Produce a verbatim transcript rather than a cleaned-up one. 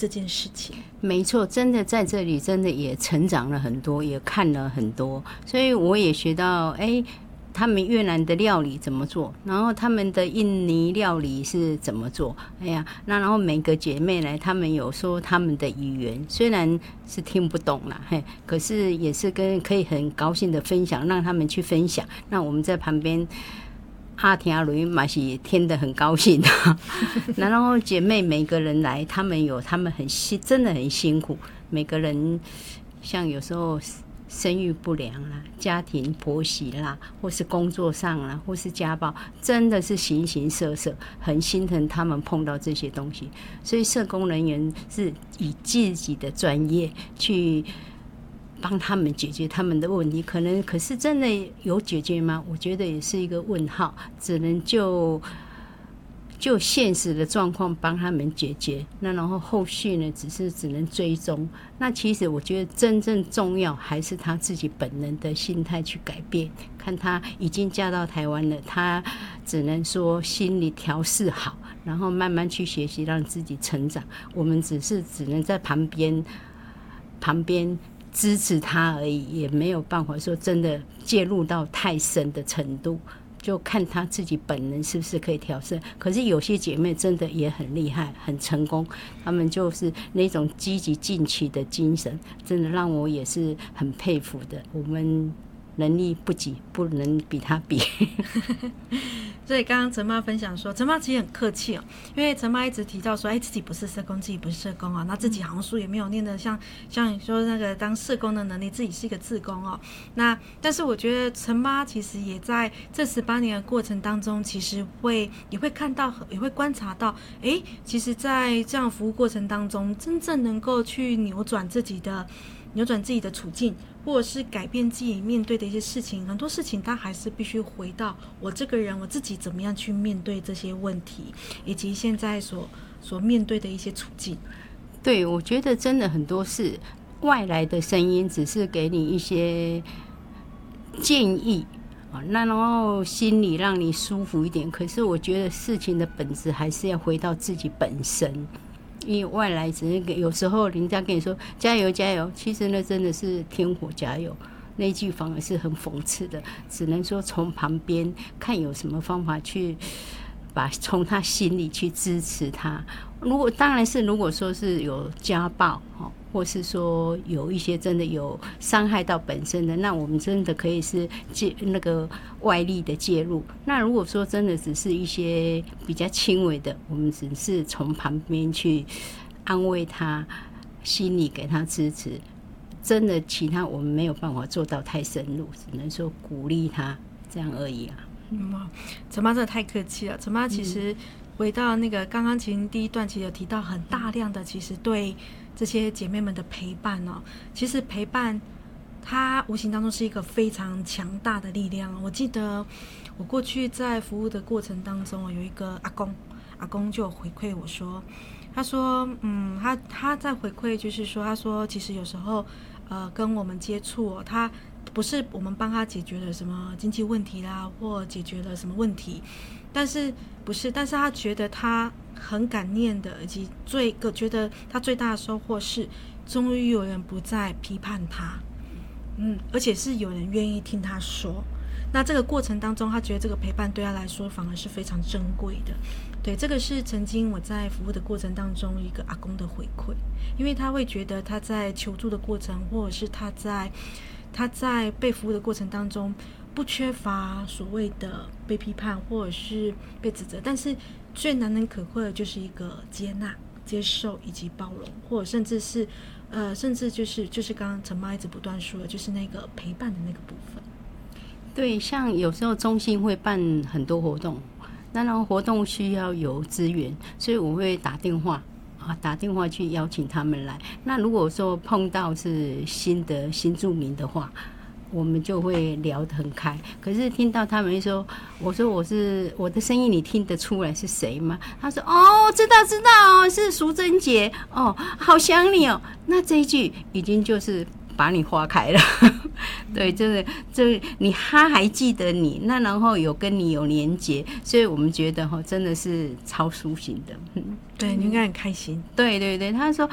这件事情。 没错，真的在这里真的也成长了很多，也看了很多，所以我也学到哎，他们越南的料理怎么做，然后他们的印尼料理是怎么做。哎呀，那然后每个姐妹来，她们有说她们的语言，虽然是听不懂啦，嘿，可是也是跟可以很高兴的分享，让他们去分享。那我们在旁边阿听阿雷嘛是听得很高兴的。然后姐妹每个人来，她们有她们很辛，真的很辛苦。每个人像有时候生育不良啦，家庭婆媳啦，或是工作上啦，或是家暴，真的是形形色色，很心疼他们碰到这些东西。所以社工人员是以自己的专业去帮他们解决他们的问题，可能可是真的有解决吗？我觉得也是一个问号，只能就就现实的状况帮他们解决。那然后后续呢，只是只能追踪。那其实我觉得真正重要还是他自己本人的心态去改变。看他已经嫁到台湾了，他只能说心理调试好，然后慢慢去学习，让自己成长。我们只是只能在旁边旁边支持他而已，也没有办法说真的介入到太深的程度，就看他自己本人是不是可以调整。可是有些姐妹真的也很厉害，很成功，她们就是那种积极进取的精神，真的让我也是很佩服的。我们能力不及，不能比他比。 所以刚刚陈妈分享说，陈妈其实很客气哦，因为陈妈一直提到说，哎，自己不是社工，自己不是社工啊，那自己好像书也没有念的像像你说那个当社工的能力，自己是一个志工哦。那但是我觉得陈妈其实也在这十八年的过程当中，其实会也会看到，也会观察到，哎，其实，在这样服务过程当中，真正能够去扭转自己的扭转自己的处境，或者是改变自己面对的一些事情，很多事情它还是必须回到我这个人，我自己怎么样去面对这些问题，以及现在所所面对的一些处境。 对，我觉得真的很多是外来的声音，只是给你一些建议，那然后心里让你舒服一点。可是我觉得事情的本质还是要回到自己本身。因为外来只是给，有时候人家跟你说加油加油，其实那真的是天火加油，那一句反而是很讽刺的。只能说从旁边看有什么方法去把从他心里去支持他。如果当然是如果说是有家暴，或是说有一些真的有伤害到本身的，那我们真的可以是介那个外力的介入。那如果说真的只是一些比较轻微的，我们只是从旁边去安慰他，心里给他支持。真的其他我们没有办法做到太深入，只能说鼓励他这样而已啊。 嗯，陈妈真的太客气了。陈妈其实回到那个刚刚其实第一段其实有提到很大量的其实对这些姐妹们的陪伴哦，其实陪伴它无形当中是一个非常强大的力量。我记得我过去在服务的过程当中，有一个阿公，阿公就有回馈我说，他说，嗯，他他在回馈就是说，他说其实有时候呃跟我们接触哦，他不是我们帮他解决了什么经济问题啦，或解决了什么问题，但是不是，但是他觉得他很感念的，以及最个觉得他最大的收获是，终于有人不再批判他，嗯，而且是有人愿意听他说。那这个过程当中，他觉得这个陪伴对他来说反而是非常珍贵的。对，这个是曾经我在服务的过程当中一个阿公的回馈，因为他会觉得他在求助的过程，或者是他在他在被服务的过程当中，不缺乏所谓的被批判或者是被指责，但是最难能可贵的就是一个接纳、接受以及包容，或者甚至是呃，甚至就是就是刚刚陈妈一直不断说的，就是那个陪伴的那个部分。 对，像有时候中心会办很多活动，那然后活动需要有资源，所以我会打电话啊，打电话去邀请他们来。那如果说碰到是新的新住民的话，我们就会聊得很开。可是听到他们说，我说我是我的声音，你听得出来是谁吗？他说哦，知道知道哦，是淑珍姐哦，好想你哦。那这一句已经就是把你划开了。对，就是这你他还记得你，那然后有跟你有连结，所以我们觉得真的是超舒心的。 对，你应该很开心。 对对对，他说